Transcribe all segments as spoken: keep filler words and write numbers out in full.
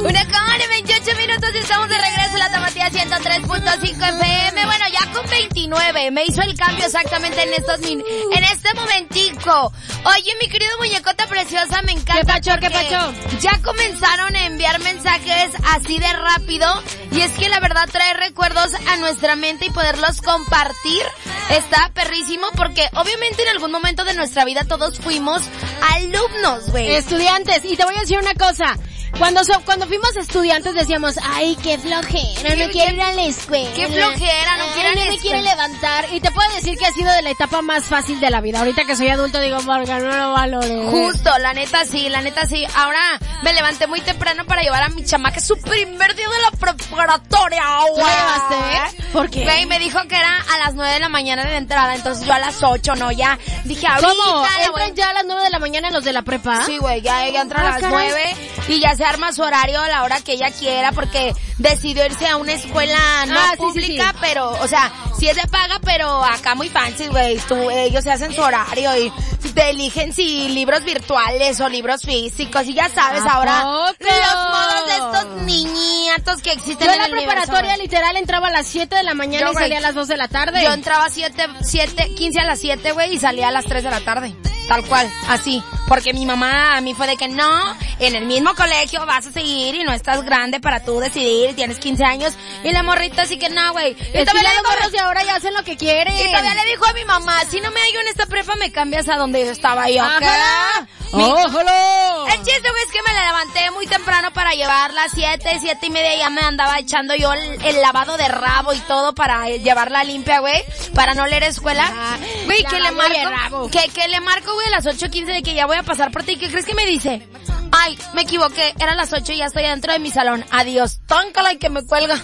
Una hora y veintiocho minutos y estamos de regreso en la Tapatía ciento tres punto cinco F M. Bueno, ya con veintinueve. Me hizo el cambio exactamente en estos min en este momentico. Oye, mi querido muñecota preciosa, me encanta. ¿Qué pacho, qué pacho? Ya comenzaron a enviar mensajes así de rápido. Y es que la verdad trae recuerdos a nuestra mente y poderlos compartir está perrísimo porque obviamente en algún momento de nuestra vida todos fuimos alumnos, güey. Estudiantes. Y te voy a decir una cosa. Cuando so, cuando fuimos estudiantes decíamos, ay, qué flojera, no quiero ir a la escuela. Qué flojera, no quiero ir a la escuela. No me quiero levantar. Y te puedo decir que ha sido de la etapa más fácil de la vida. Ahorita que soy adulto digo, Morgan, no lo valoré. Justo, la neta sí, la neta sí. Ahora me levanté muy temprano para llevar a mi chamaca su primer día de la preparatoria, güey. ¿Lo llevaste? ¿Por qué? Güey, me dijo que era a las nueve de la mañana de entrada, entonces yo a las ocho, ¿no? Ya dije, ahorita. ¿Cómo? ¿Entran ya a las nueve de la mañana los de la prepa? Sí, güey, ya ella entra a las nueve y ya se arma su horario a la hora que ella quiera porque decidió irse a una escuela no ah, pública, sí, sí, sí. pero, o sea, sí es de paga, pero acá muy fancy, güey. Ellos se hacen su horario y te eligen si libros virtuales o libros físicos y ya sabes ahora poco? Los modos de estos niñatos que existen yo en la el preparatoria universo. Literal entraba a las siete de la mañana yo, y salía a las dos de la tarde. Yo entraba a siete, siete, quince a las siete, güey, y salía a las tres de la tarde. Tal cual, así. Porque mi mamá a mí fue de que no, en el mismo colegio vas a seguir y no estás grande para tú decidir, tienes quince años. Y la morrita así que no, güey. Y todavía los morros de ahora ya hacen lo que quieren. Y todavía le dijo a mi mamá, si no me hallo en esta prepa me cambias a donde yo estaba yo. ¡Ojalá! Mi... ¡Ojalá! El chiste, güey, es que me la levanté muy temprano para llevarla a siete, siete y media, ya me andaba echando yo el, el lavado de rabo y todo para llevarla limpia, güey, para no leer escuela. Güey, que le marco, que, que le marco, güey, a las ocho quince de que ya voy a pasar por ti. ¿Qué crees que me dice? Ay, me equivoqué, eran las ocho y ya estoy dentro de mi salón. Adiós. Tóncala y que me cuelga.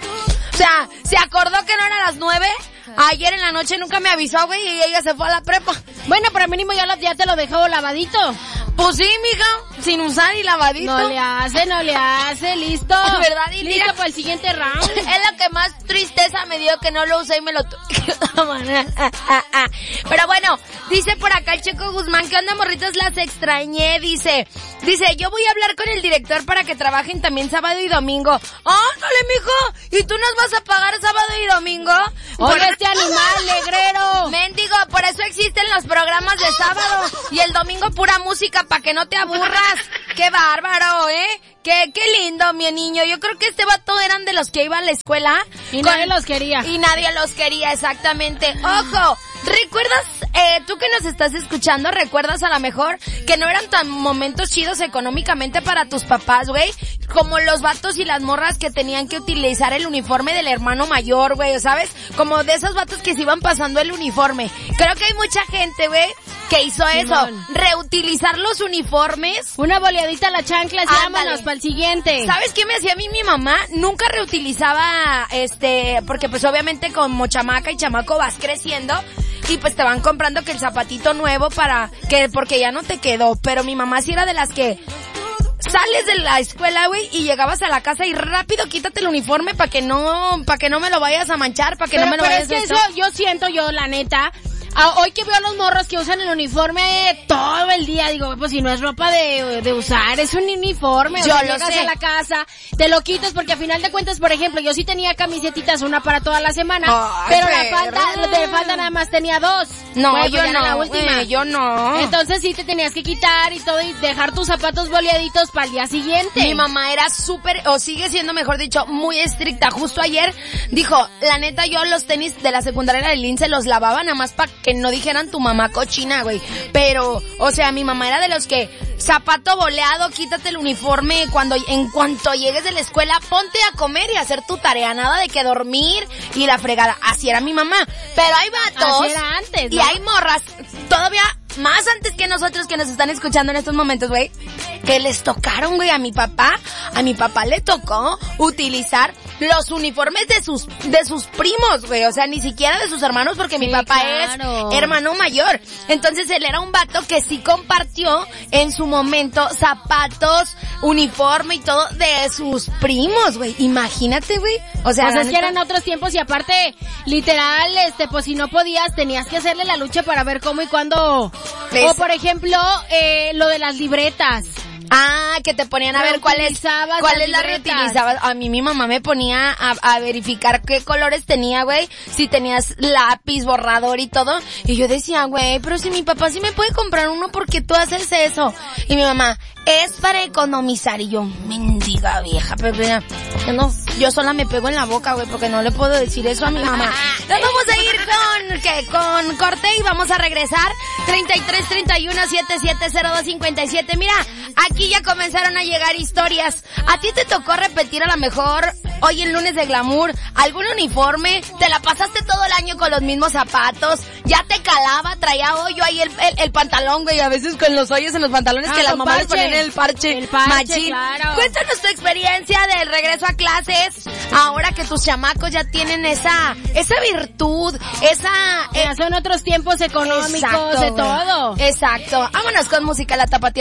O sea, se acordó que no eran las nueve. Ayer en la noche nunca me avisó, güey, y ella se fue a la prepa. Bueno, pero mínimo ya, lo, ya te lo dejó lavadito. Pues sí, mija, sin usar y lavadito. No le hace, no le hace, listo. ¿Verdad? Y listo para el siguiente round. Es lo que más tristeza me dio que no lo usé y me lo tuve que Pero bueno, dice por acá el Checo Guzmán, ¿qué onda, morritas? Las extrañé, dice. Dice, yo voy a hablar con el director para que trabajen también sábado y domingo. ¡Ándale, mijo! ¿Y tú nos vas a pagar sábado y domingo? Oye, este animal negrero. Mendigo, por eso existen los programas de sábado y el domingo pura música para que no te aburras. ¡Qué bárbaro, eh! ¡Qué, qué lindo, mi niño! Yo creo que este vato eran de los que iba a la escuela. Y con... nadie los quería. Y nadie los quería, exactamente. ¡Ojo! ¿Recuerdas, eh, tú que nos estás escuchando, recuerdas a lo mejor que no eran tan momentos chidos económicamente para tus papás, güey? Como los vatos y las morras que tenían que utilizar el uniforme del hermano mayor, güey, ¿sabes? Como de esos vatos que se iban pasando el uniforme. Creo que hay mucha gente, güey, que hizo eso. Simón. Reutilizar los uniformes. Una boleadita a la chancla y vámonos para el siguiente. ¿Sabes qué me hacía a mí mi mamá? Nunca reutilizaba, este, porque pues obviamente como chamaca y chamaco vas creciendo. Y pues te van comprando que el zapatito nuevo para que, porque ya no te quedó. Pero mi mamá sí era de las que sales de la escuela, güey, y llegabas a la casa y rápido quítate el uniforme para que no, para que no me lo vayas a manchar, para que pero, no me lo pero vayas a... Pero es que eso, yo siento yo, la neta, a, hoy que veo a los morros que usan el uniforme todo el día, digo, pues si no es ropa de, de usar, es un uniforme. Yo o sea, lo llegas sé. a la casa, te lo quitas porque a final de cuentas, por ejemplo, yo sí tenía camisetitas, una para toda la semana, Ay, pero perra. la falta, de falta nada más tenía dos. No, pues, yo pues, no, la última. eh, yo no. Entonces sí te tenías que quitar y todo y dejar tus zapatos boleaditos para el día siguiente. Mi mamá era súper, o sigue siendo mejor dicho, muy estricta. Justo ayer dijo, la neta yo los tenis de la secundaria de Lince los lavaba nada más para que no dijeran tu mamá cochina, güey. Pero, o sea, mi mamá era de los que, zapato boleado, quítate el uniforme cuando, en cuanto llegues de la escuela, ponte a comer y a hacer tu tarea, nada de que dormir y la fregada. Así era mi mamá. Pero hay vatos. Así era antes, ¿no? Y hay morras, todavía más antes que nosotros que nos están escuchando en estos momentos, güey, que les tocaron, güey, a mi papá, a mi papá le tocó utilizar los uniformes de sus, de sus primos, güey, o sea, ni siquiera de sus hermanos, porque mi sí, papá claro. es hermano mayor. Entonces él era un vato que sí compartió en su momento zapatos, uniforme y todo de sus primos, güey. Imagínate, güey. O sea, pues es que neta... eran otros tiempos y aparte, literal, este, pues si no podías, tenías que hacerle la lucha para ver cómo y cuándo. Es... O por ejemplo, eh, lo de las libretas. Ah, que te ponían a ver cuál es, cuál es la reutilizabas. A mí mi mamá me ponía a, a verificar qué colores tenía, güey, si tenías lápiz, borrador y todo. Y yo decía, güey, pero si mi papá sí me puede comprar uno, ¿por qué tú haces eso? Y mi mamá, es para economizar. Y yo, mendiga vieja, Pepe, yo no, yo sola me pego en la boca, güey, porque no le puedo decir eso a mi mamá. Entonces vamos a ir con, ¿qué? Con corte y vamos a regresar. treinta y tres, treinta y uno, setenta y siete, cero dos, cincuenta y siete. Mira, aquí ya comenzaron a llegar historias. ¿A ti te tocó repetir a lo mejor hoy el lunes de glamour algún uniforme? ¿Te la pasaste todo el año con los mismos zapatos? ¿Ya te calaba? ¿Traía hoyo ahí el, el, el pantalón, güey? A veces con los hoyos en los pantalones ah, que las mamás les ponían el parche. El parche, machín. Claro. Cuéntanos tu experiencia del regreso a clases, ahora que tus chamacos ya tienen esa, esa virtud, esa... Eh, son otros tiempos económicos, exacto, de todo. Exacto. Vámonos con música, la tapatía.